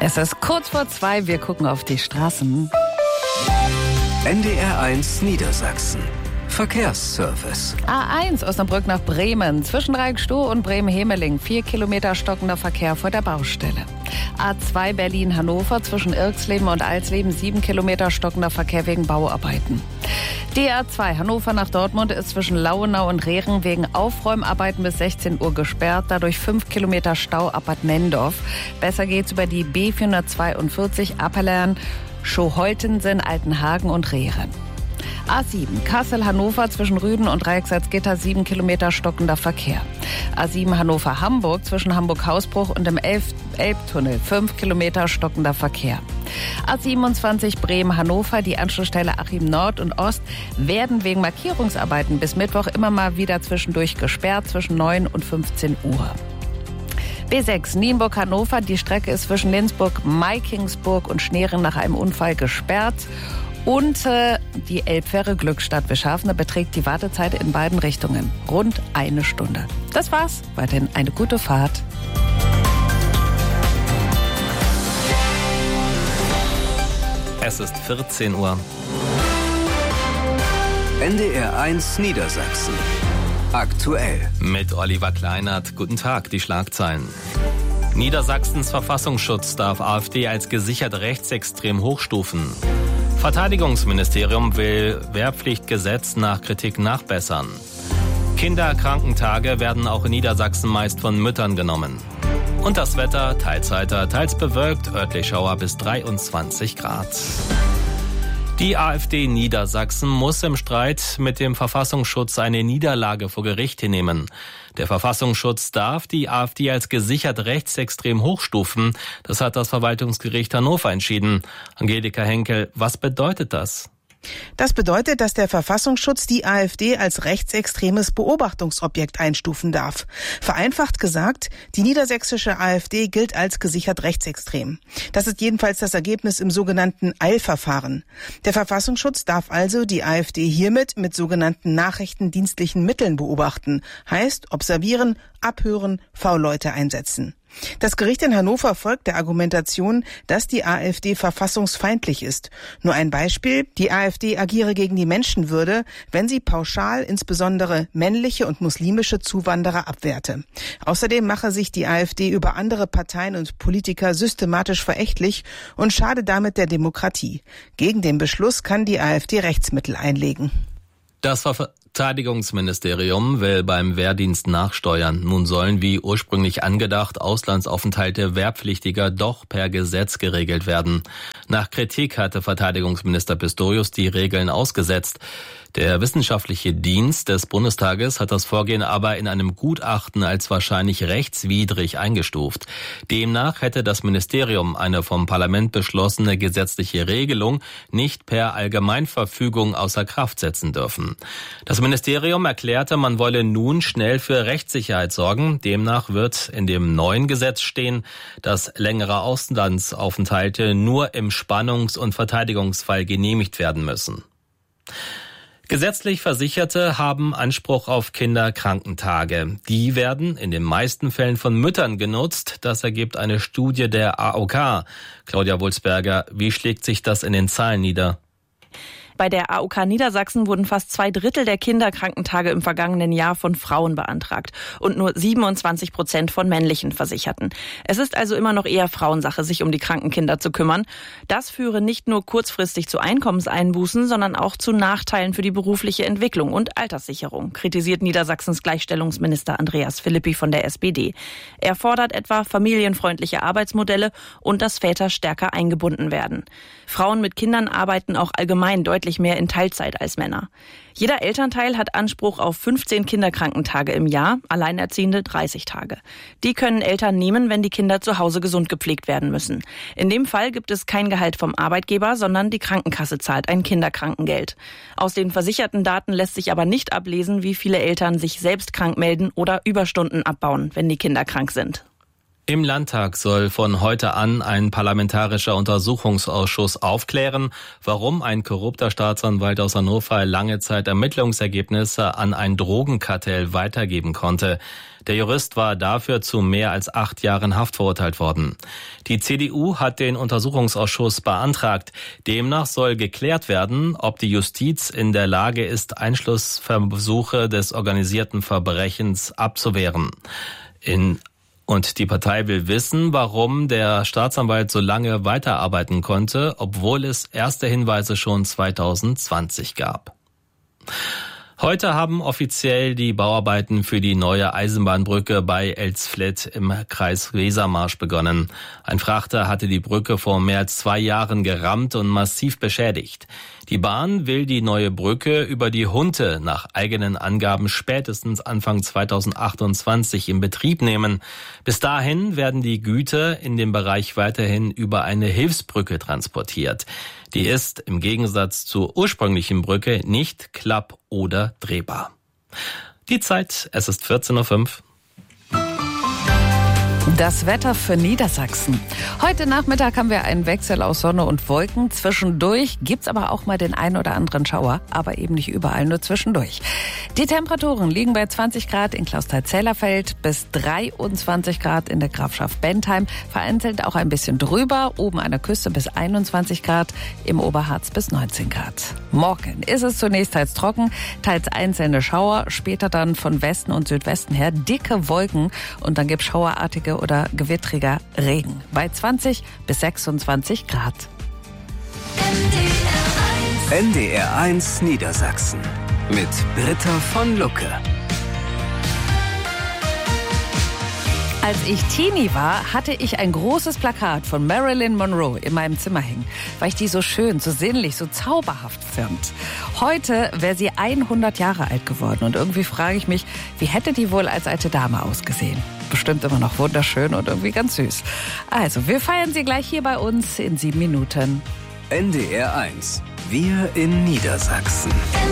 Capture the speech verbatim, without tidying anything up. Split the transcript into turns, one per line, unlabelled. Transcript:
Es ist kurz vor zwei, wir gucken auf die Straßen.
N D R eins Niedersachsen. Verkehrsservice.
A eins Osnabrück nach Bremen. Zwischen Reikstow und Bremen-Hemeling. Vier Kilometer stockender Verkehr vor der Baustelle. A zwei Berlin-Hannover zwischen Irxleben und Alsleben. Sieben Kilometer stockender Verkehr wegen Bauarbeiten. Die A zwei Hannover nach Dortmund ist zwischen Lauenau und Rehren wegen Aufräumarbeiten bis sechzehn Uhr gesperrt. Dadurch fünf Kilometer Stau ab Bad Nendorf. Besser geht's über die B vierhundertzweiundvierzig Appelern, Schoholtensen, Altenhagen und Rehren. A sieben Kassel-Hannover zwischen Rüden und Reichsalzgitter, sieben Kilometer stockender Verkehr. A sieben Hannover-Hamburg zwischen Hamburg-Hausbruch und dem Elf- Elbtunnel, fünf Kilometer stockender Verkehr. A siebenundzwanzig Bremen-Hannover, die Anschlussstelle Achim Nord und Ost werden wegen Markierungsarbeiten bis Mittwoch immer mal wieder zwischendurch gesperrt, zwischen neun und fünfzehn Uhr. B sechs Nienburg-Hannover, die Strecke ist zwischen Lindsburg, Maikingsburg und Schneeren nach einem Unfall gesperrt. Und äh, die Elbfähre Glückstadt-Wischhafene beträgt die Wartezeit in beiden Richtungen rund eine Stunde. Das war's. Weiterhin eine gute Fahrt.
Es ist vierzehn Uhr.
N D R eins Niedersachsen. Aktuell.
Mit Oliver Kleinert. Guten Tag, die Schlagzeilen. Niedersachsens Verfassungsschutz darf AfD als gesichert rechtsextrem hochstufen. Verteidigungsministerium will Wehrpflichtgesetz nach Kritik nachbessern. Kinderkrankentage werden auch in Niedersachsen meist von Müttern genommen. Und das Wetter, teils heiter, teils bewölkt, örtlich Schauer bis dreiundzwanzig Grad. Die AfD Niedersachsen muss im Streit mit dem Verfassungsschutz eine Niederlage vor Gericht hinnehmen. Der Verfassungsschutz darf die AfD als gesichert rechtsextrem hochstufen. Das hat das Verwaltungsgericht Hannover entschieden. Angelika Henkel, was bedeutet das?
Das bedeutet, dass der Verfassungsschutz die AfD als rechtsextremes Beobachtungsobjekt einstufen darf. Vereinfacht gesagt, die niedersächsische AfD gilt als gesichert rechtsextrem. Das ist jedenfalls das Ergebnis im sogenannten Eilverfahren. Der Verfassungsschutz darf also die AfD hiermit mit sogenannten nachrichtendienstlichen Mitteln beobachten. Heißt observieren, abhören, V-Leute einsetzen. Das Gericht in Hannover folgt der Argumentation, dass die AfD verfassungsfeindlich ist. Nur ein Beispiel: Die AfD agiere gegen die Menschenwürde, wenn sie pauschal insbesondere männliche und muslimische Zuwanderer abwehrte. Außerdem mache sich die AfD über andere Parteien und Politiker systematisch verächtlich und schade damit der Demokratie. Gegen den Beschluss kann die AfD Rechtsmittel einlegen.
Das Verteidigungsministerium will beim Wehrdienst nachsteuern. Nun sollen, wie ursprünglich angedacht, Auslandsaufenthalte Wehrpflichtiger doch per Gesetz geregelt werden. Nach Kritik hatte Verteidigungsminister Pistorius die Regeln ausgesetzt. Der wissenschaftliche Dienst des Bundestages hat das Vorgehen aber in einem Gutachten als wahrscheinlich rechtswidrig eingestuft. Demnach hätte das Ministerium eine vom Parlament beschlossene gesetzliche Regelung nicht per Allgemeinverfügung außer Kraft setzen dürfen. Das Ministerium erklärte, man wolle nun schnell für Rechtssicherheit sorgen. Demnach wird in dem neuen Gesetz stehen, dass längere Auslandsaufenthalte nur im Spannungs- und Verteidigungsfall genehmigt werden müssen. Gesetzlich Versicherte haben Anspruch auf Kinderkrankentage. Die werden in den meisten Fällen von Müttern genutzt. Das ergibt eine Studie der A O K. Claudia Wulsberger, wie schlägt sich das in den Zahlen nieder?
Bei der A O K Niedersachsen wurden fast zwei Drittel der Kinderkrankentage im vergangenen Jahr von Frauen beantragt und nur siebenundzwanzig Prozent von männlichen Versicherten. Es ist also immer noch eher Frauensache, sich um die kranken Kinder zu kümmern. Das führe nicht nur kurzfristig zu Einkommenseinbußen, sondern auch zu Nachteilen für die berufliche Entwicklung und Alterssicherung, kritisiert Niedersachsens Gleichstellungsminister Andreas Philippi von der S P D. Er fordert etwa familienfreundliche Arbeitsmodelle und dass Väter stärker eingebunden werden. Frauen mit Kindern arbeiten auch allgemein deutlich mehr in Teilzeit als Männer. Jeder Elternteil hat Anspruch auf fünfzehn Kinderkrankentage im Jahr, Alleinerziehende dreißig Tage. Die können Eltern nehmen, wenn die Kinder zu Hause gesund gepflegt werden müssen. In dem Fall gibt es kein Gehalt vom Arbeitgeber, sondern die Krankenkasse zahlt ein Kinderkrankengeld. Aus den versicherten Daten lässt sich aber nicht ablesen, wie viele Eltern sich selbst krank melden oder Überstunden abbauen, wenn die Kinder krank sind.
Im Landtag soll von heute an ein parlamentarischer Untersuchungsausschuss aufklären, warum ein korrupter Staatsanwalt aus Hannover lange Zeit Ermittlungsergebnisse an ein Drogenkartell weitergeben konnte. Der Jurist war dafür zu mehr als acht Jahren Haft verurteilt worden. Die C D U hat den Untersuchungsausschuss beantragt. Demnach soll geklärt werden, ob die Justiz in der Lage ist, Einschlussversuche des organisierten Verbrechens abzuwehren. In Und die Partei will wissen, warum der Staatsanwalt so lange weiterarbeiten konnte, obwohl es erste Hinweise schon zweitausendzwanzig gab. Heute haben offiziell die Bauarbeiten für die neue Eisenbahnbrücke bei Elsfleth im Kreis Wesermarsch begonnen. Ein Frachter hatte die Brücke vor mehr als zwei Jahren gerammt und massiv beschädigt. Die Bahn will die neue Brücke über die Hunte nach eigenen Angaben spätestens Anfang zweitausendachtundzwanzig in Betrieb nehmen. Bis dahin werden die Güter in dem Bereich weiterhin über eine Hilfsbrücke transportiert. Die ist im Gegensatz zur ursprünglichen Brücke nicht klapp- oder drehbar. Die Zeit, es ist vierzehn Uhr fünf.
Das Wetter für Niedersachsen. Heute Nachmittag haben wir einen Wechsel aus Sonne und Wolken. Zwischendurch gibt's aber auch mal den ein oder anderen Schauer, aber eben nicht überall, nur zwischendurch. Die Temperaturen liegen bei zwanzig Grad in Clausthal-Zellerfeld bis dreiundzwanzig Grad in der Grafschaft Bentheim. Vereinzelt auch ein bisschen drüber, oben an der Küste bis einundzwanzig Grad, im Oberharz bis neunzehn Grad. Morgen ist es zunächst teils trocken, teils einzelne Schauer, später dann von Westen und Südwesten her dicke Wolken und dann gibt's schauerartige oder gewittriger Regen bei zwanzig bis sechsundzwanzig Grad.
N D R eins Niedersachsen mit Britta von Lucke.
Als ich Teenie war, hatte ich ein großes Plakat von Marilyn Monroe in meinem Zimmer hängen, weil ich die so schön, so sinnlich, so zauberhaft fand. Heute wäre sie hundert Jahre alt geworden und irgendwie frage ich mich, wie hätte die wohl als alte Dame ausgesehen? Bestimmt immer noch wunderschön und irgendwie ganz süß. Also, wir feiern sie gleich hier bei uns in sieben Minuten.
N D R eins. Wir in Niedersachsen.